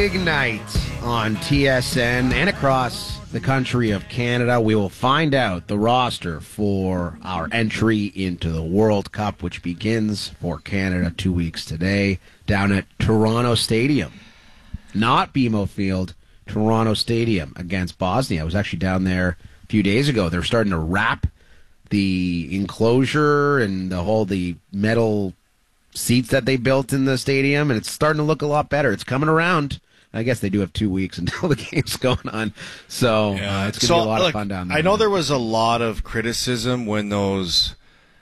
big night on TSN and across the country of Canada. We will find out the roster for our entry into the World Cup, which begins for Canada 2 weeks today down at Toronto Stadium. Not BMO Field, Toronto Stadium against Bosnia. I was actually down there a few days ago. They're starting to wrap the enclosure and the metal seats that they built in the stadium, and it's starting to look a lot better. It's coming around. I guess they do have 2 weeks until the game's going on, so it's going to be a lot of fun down there. I know there was a lot of criticism when those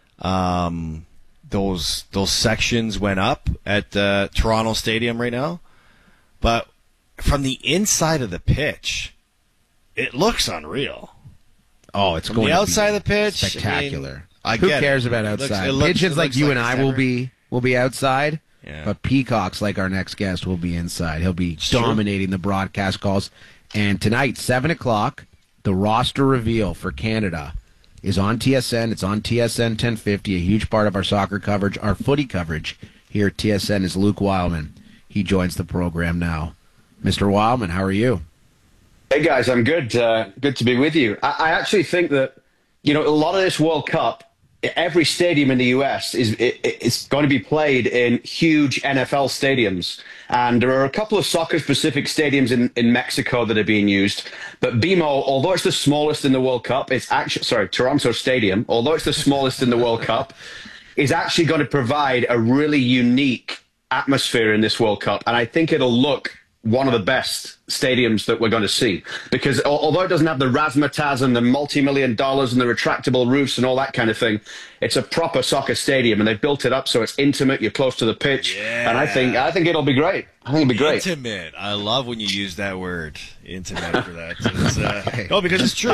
sections went up at Toronto Stadium right now, but from the inside of the pitch, it looks unreal. Oh, it's from going the to outside be of the pitch. spectacular. Who cares about outside? Pigeons like you and I will be outside, but Peacocks like our next guest will be inside. He'll be dominating the broadcast calls. And tonight, 7 o'clock, the roster reveal for Canada is on TSN. It's on TSN 1050, a huge part of our soccer coverage. Our footy coverage here at TSN is Luke Wildman. He joins the program now. Mr. Wildman, how are you? Hey, guys, I'm good. Good to be with you. I actually think that, a lot of this World Cup, every stadium in the U.S. it's going to be played in huge NFL stadiums. And there are a couple of soccer-specific stadiums in Mexico that are being used. But BMO, although it's the smallest in the World Cup, Toronto Stadium, although it's the smallest in the World Cup, is actually going to provide a really unique atmosphere in this World Cup. And I think it'll look one of the best stadiums that we're going to see, because although it doesn't have the razzmatazz and the multi-million dollars and the retractable roofs and all that kind of thing, it's a proper soccer stadium, and they've built it up so it's intimate. You're close to the pitch, and I think it'll be great. I think it'll be great. Intimate. I love when you use that word, intimate, for that. It's, no, because it's true.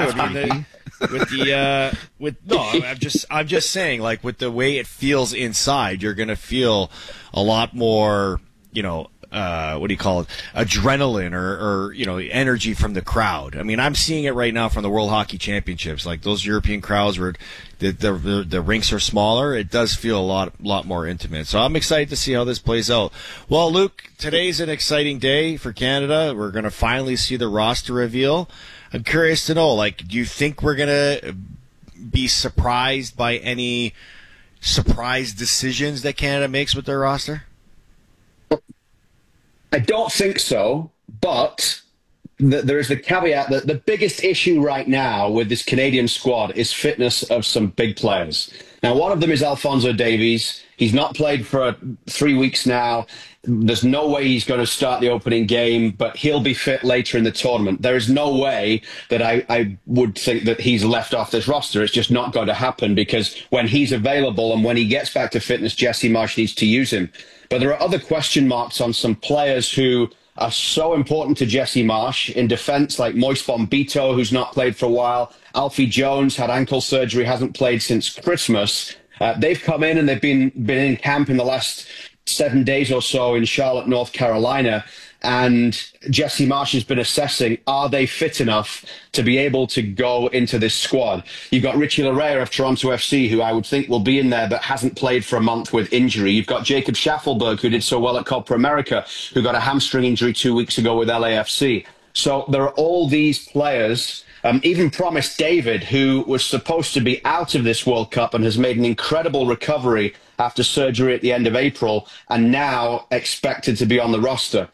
I'm just saying, like, with the way it feels inside, you're going to feel a lot more, what do you call it? Adrenaline or energy from the crowd. I mean, I'm seeing it right now from the World Hockey Championships. Like those European crowds where the rinks are smaller, it does feel a lot more intimate. So I'm excited to see how this plays out. Well, Luke, today's an exciting day for Canada. We're going to finally see the roster reveal. I'm curious to know, do you think we're going to be surprised by any surprise decisions that Canada makes with their roster? I don't think so, but there is the caveat that the biggest issue right now with this Canadian squad is fitness of some big players. Now, one of them is Alphonso Davies. He's not played for 3 weeks now. There's no way he's going to start the opening game, but he'll be fit later in the tournament. There is no way that I would think that he's left off this roster. It's just not going to happen, because when he's available and when he gets back to fitness, Jesse Marsch needs to use him. But there are other question marks on some players who are so important to Jesse Marsch in defense, like Moise Bombito, who's not played for a while. Alfie Jones had ankle surgery, hasn't played since Christmas. They've come in and they've been in camp in the last 7 days or so in Charlotte, North Carolina. And Jesse Marsch has been assessing, are they fit enough to be able to go into this squad? You've got Richie Laryea of Toronto FC, who I would think will be in there, but hasn't played for a month with injury. You've got Jacob Schaffelberg, who did so well at Copa America, who got a hamstring injury 2 weeks ago with LAFC. So there are all these players, even Promise David, who was supposed to be out of this World Cup and has made an incredible recovery after surgery at the end of April, and now expected to be on the roster.